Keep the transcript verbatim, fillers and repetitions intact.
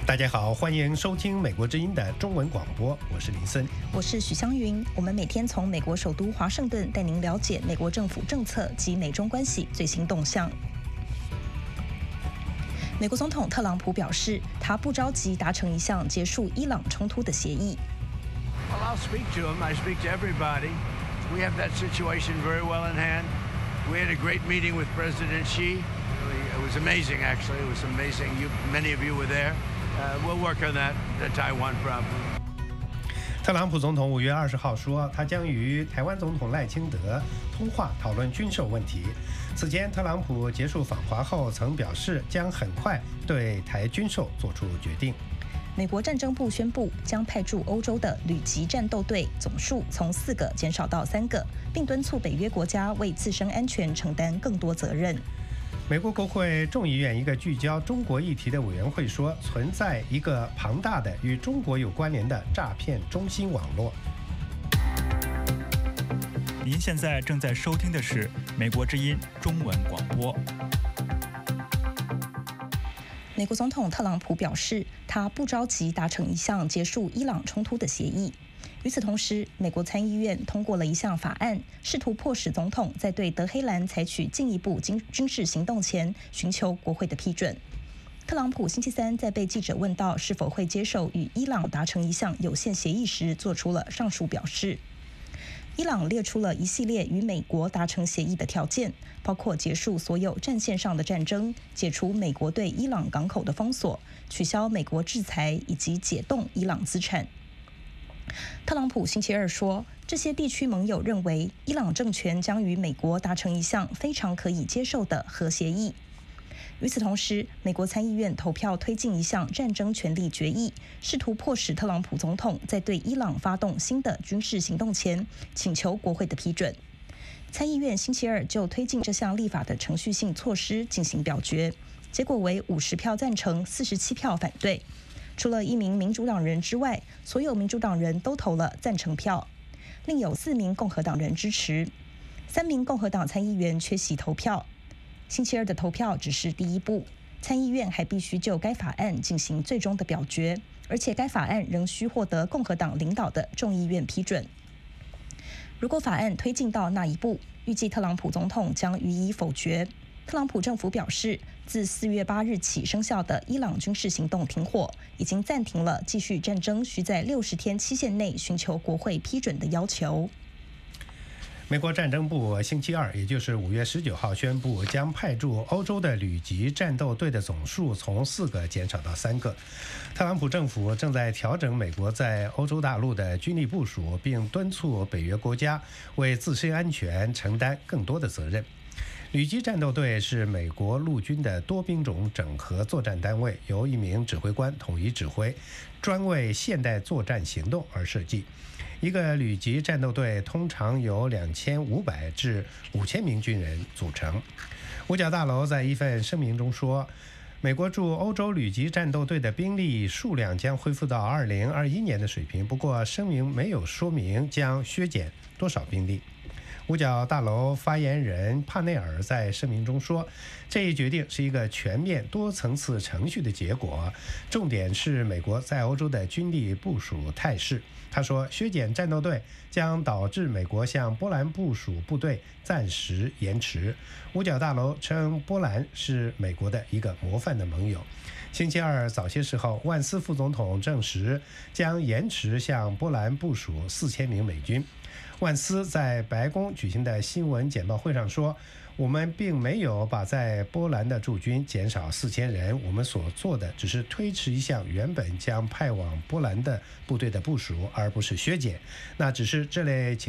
大家好，欢迎收听美国之音的中文广播，我是林森， 我是许湘云。我们每天从美国首都华盛顿带您了解美国政府政策及美中关系最新动向。美国总统特朗普表示，他不着急达成一项结束伊朗冲突的协议。 Well, I'll speak to him. I speak to everybody. We have that situation very well in hand. We had a great meeting with President Xi. It was amazing, actually. It was amazing. You, many of you were there. Uh, we'll work on that, the Taiwan problem. 特朗普总统五月二十号说，他将与台湾总统赖清德通话讨论军售问题。此前，特朗普结束访华后曾表示，将很快对台军售做出决定。 美国战争部宣布将派驻欧洲的旅级战斗队总数从四个减少到三个，并敦促北约国家为自身安全承担更多责任。 美国国会众议院一个聚焦中国议题的委员会说，存在一个庞大的与中国有关联的诈骗中心网络。 您现在正在收听的是美国之音中文广播。 美国总统特朗普表示，他不着急达成一项结束伊朗冲突的协议。与此同时，美国参议院通过了一项法案，试图迫使总统在对德黑兰采取进一步军军事行动前，寻求国会的批准。特朗普星期三在被记者问到是否会接受与伊朗达成一项有限协议时，做出了上述表示。伊朗列出了一系列与美国达成协议的条件，包括结束所有战线上的战争、解除美国对伊朗港口的封锁、取消美国制裁以及解冻伊朗资产。特朗普星期二说，这些地区盟友认为伊朗政权将与美国达成一项非常可以接受的核协议。与此同时，美国参议院投票推进一项战争权利决议，试图迫使特朗普总统在对伊朗发动新的军事行动前，请求国会的批准。参议院星期二就推进这项立法的程序性措施进行表决，结果为五十票赞成，四十七票反对。除了一名民主党人之外，所有民主党人都投了赞成票，另有四名共和党人支持，三名共和党参议员缺席投票。星期二的投票只是第一步，参议院还必须就该法案进行最终的表决，而且该法案仍需获得共和党领导的众议院批准。如果法案推进到那一步，预计特朗普总统将予以否决。特朗普政府表示，自四月八日起生效的伊朗军事行动停火，已经暂停了继续战争需在六十天期限内寻求国会批准的要求。 美国战争部星期二，也就是五月十九号宣布，将派驻欧洲的旅级战斗队的总数从四个减少到三个。特朗普政府正在调整美国在欧洲大陆的军力部署，并敦促北约国家为自身安全承担更多的责任。旅级战斗队是美国陆军的多兵种整合作战单位，由一名指挥官统一指挥，专为现代作战行动而设计。一个旅级战斗队通常由两千五百至五千名军人组成。五角大楼在一份声明中说，美国驻欧洲旅级战斗队的兵力数量将恢复到二零二一年的水平，不过声明没有说明将削减多少兵力。五角大楼发言人帕内尔在声明中说，这一决定是一个全面多层次程序的结果，重点是美国在欧洲的军力部署态势。他说，削减战斗队将导致美国向波兰部署部队暂时延迟。五角大楼称波兰是美国的一个模范的盟友。星期二早些时候，万斯副总统证实将延迟向波兰部署四千名美军。万斯在白宫举行的新闻简报会上说，我们并没有把在波兰的驻军减少四千人，我们所做的只是推迟一项原本将派往波兰的部队的部署，而不是削减。那只是这类情